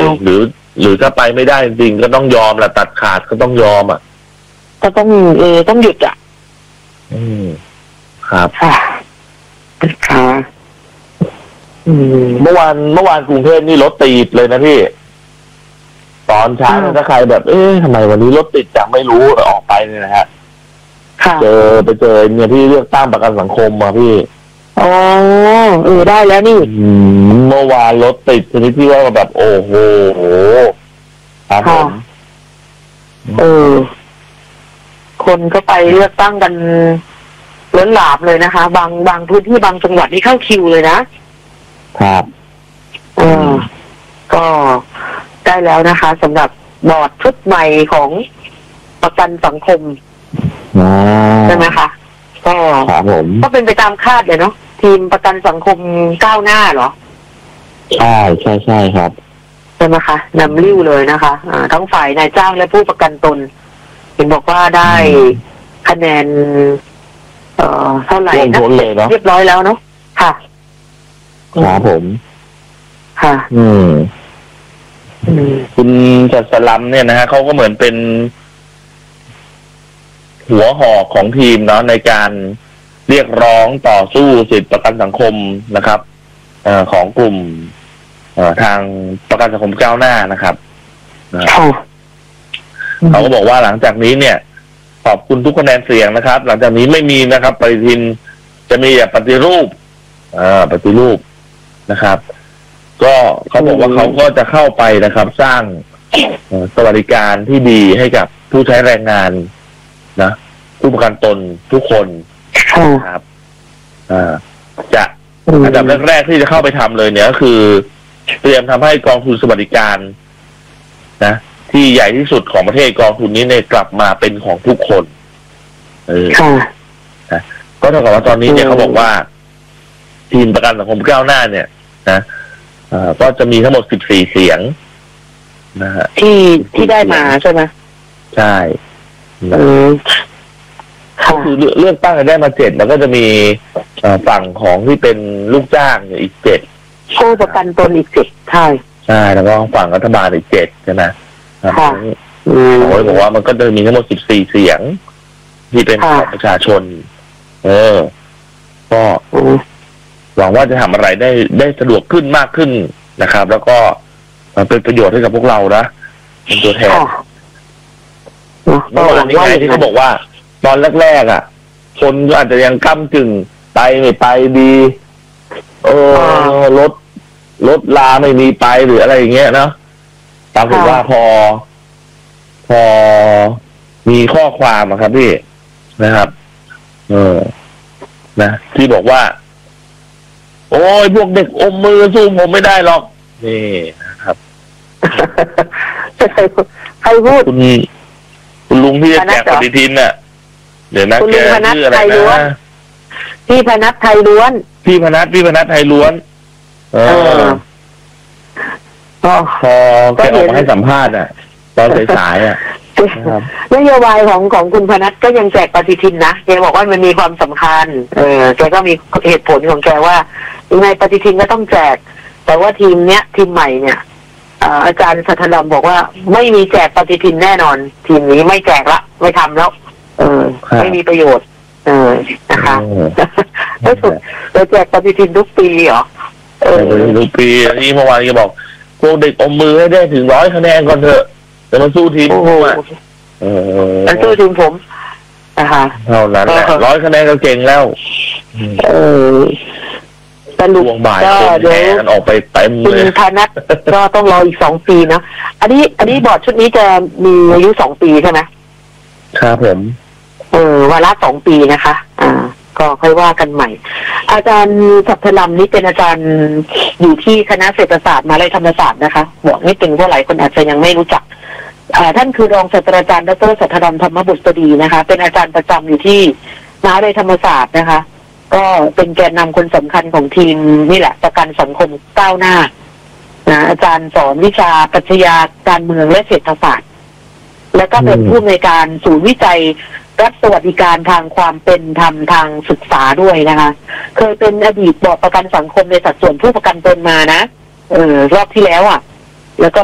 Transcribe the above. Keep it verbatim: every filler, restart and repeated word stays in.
หรือหรือถ้าไปไม่ได้จริงก็ต้องยอมแหละตัดขาดก็ต้องยอมอ่ะก็ต้องเออต้องหยุดอ่ะอืมครับค่ะค่ะอืมเมื่อวานเมื่อวานกรุงเทพนี่รถติดเลยนะพี่ตอนเช้าถ้าใครแบบเอ๊ะทำไมวันนี้รถติดจังไม่รู้ออกไปเนี่ยนะฮะเจอไปเจอเนี่ยที่เลือกตั้งประกันสังคมมาพี่อ๋อเออได้แล้วนี่เมื่อวานรถติดชนิดที่ว่าแบบโอ้โหครับผมเออคนก็ไปเลือกตั้งกันล้นหลามเลยนะคะบางบางพื้นที่บางจังหวัดนี่เข้าคิวเลยนะครับเออก็ได้แล้วนะคะสำหรับบอร์ดชุดใหม่ของประกันสังคมใช่ไหมคะก็ก็เป็นไปตามคาดเลยเนาะทีมประกันสังคมก้าวหน้าเหรอใช่ใช่ใช่ครับใช่ไหมคะนำริ้วเลยนะคะอ่าทั้งฝ่ายนายจ้างและผู้ประกันตนเห็นบอกว่าได้คะแนนเอ่อเท่าไหร่นะเรียบร้อยแล้วเนาะค่ะครับผมค่ะอืมคุณจัดสลัมเนี่ยนะฮะเขาก็เหมือนเป็นหัวหอกของทีมเนาะในการเรียกร้องต่อสู้สิทธิประกันสังคมนะครับเอ่อของกลุ่มเอ่อทางประกันสังคมก้าวหน้านะครับเขาก็บอกว่าหลังจากนี้เนี่ยขอบคุณทุกคะแนนเสียงนะครับหลังจากนี้ไม่มีนะครับปฏิทินจะมีแบบปฏิรูปอ่าปฏิรูปนะครับก็เขาบอกว่าเขาก็จะเข้าไปนะครับ สร้างสวัสดิการที่ดีให้กับผู้ใช้แรงงานนะผู้ประกันตนทุกคนครับอ่าจะอันดับแรกๆที่จะเข้าไปทำเลยเนี่ยก็คือเตรียมทำให้กองทุนสวัสดิการนะที่ใหญ่ที่สุดของประเทศกองทุนนี้เนี่ยกลับมาเป็นของทุกคนเออนะก็เท่ากับว่าตอนนี้เนี่ยเขาบอกว่าทีมประกันสังคมก้าวหน้าเนี่ยนะก็จะมีทั้งหมดสิบสี่เสียงนะฮะที่ที่ได้มาใช่ไหมใช่ก็คือเลือกตั้งได้มาเจ็ดแล้วก็จะมีฝั่งของที่เป็นลูกจ้างอีกเจ็ดผู้ประกันตนอีกเจ็ดใช่ใช่แล้วก็ฝั่งรัฐบาลอีกเจ็ดใช่ไหมค่ะโอ้ยบอกว่ามันก็จะมีทั้งหมดสิบสี่เสียงที่เป็นของประชาชนเออก็หวังว่าจะทำอะไรได้ได้สะดวกขึ้นมากขึ้นนะครับ แล้วก็เป็นประโยชน์ให้กับพวกเรานะเป็นตัวแทนเมื่อวานนี้ไงที่เขาบอกว่าตอนแรกๆอ่ะคนก็อาจจะยังก้ำกึ่งไปไม่ไปดีเออรถรถลาไม่มีไปหรืออะไรอย่างเงี้ยเนาะปรากฏว่าพอพอมีข้อความอะครับพี่นะครับเออนะที่บอกว่าโอ้ยพวกเด็กอมมือสู้ผมไม่ได้หรอกนี่นะครับใครพูดคุณคุณลุงที่จะแจกปฏิทินน่ะเดี๋ยวนะแกชื่ออะไรนะพี่พนัสไทยล้วนพี่พนัสพี่พนัสไทยล้วนเออพอแกออกมาให้สัมภาษณ์อ่ะตอนสายๆอ่ะนโยบายของของคุณพนัสก็ยังแจกปฏิทินนะแกบอกว่ามันมีความสำคัญเออแกก็มีเหตุผลของแกว่ายังไงปฏิทินก็ต้องแจกแต่ว่าทีมเนี้ยทีมใหม่เนี่ยอาจารย์สัทธรรมบอกว่าไม่มีแจกปฏิทินแน่นอนทีมนี้ไม่แจกละไม่ทำแล้วเออไม่มีประโยชน์เออนะคะไม่ถูกเราแจกปฏิทินทุกปีเหรอเออทุกปีนี่เมื่อวานแกบอกพวกเด็กอมมือให้ได้ถึงร้อยคะแนนก่อนเถอะจะมาสู้ทีมผมอ่ะเออมาสู้ทีมผมนะคะเท่านั้นแหละร้อยคะแนนก็เก่งแล้วเออสรุปก็เดี๋ยวออกไปเต็มเลยคุณธนัทก็ต้องรออีกสองปีนะอันนี้อันนี้บอร์ดชุดนี้จะมีอายุสองปีใช่ไหมครับผมเออวาระสองปีนะคะอ่าก็ค่อยว่ากันใหม่อาจารย์สัพพลัมนี่เป็นอาจารย์อยู่ที่คณะเศรษฐศาสตร์มหาวิทยาลัยธรรมศาสตร์นะคะบอกนี่เป็นว่าหลายคนอาจจะยังไม่รู้จักท่านคือรองศาสตราจารย์ดร.สัทธรรมธรรมบุตรดีนะคะเป็นอาจารย์ประจำอยู่ที่มหาวิทยาลัยธรรมศาสตร์นะคะก็เป็นแกนนำคนสำคัญของทีมนี่แหละประกันสังคมก้าวหน้านะอาจารย์สอนวิชาปรัชญาการเมืองและเศรษฐศาสตร์แล้วก็เป็นผู้อำนวยการศูนย์วิจัยรัฐสวัสดิการทางความเป็นธรรมทางศึกษาด้วยนะคะเคยเป็นอดีตบอร์ดประกันสังคมในสัดส่วนผู้ประกันตนมานะเออรอบที่แล้วอ่ะแล้วก็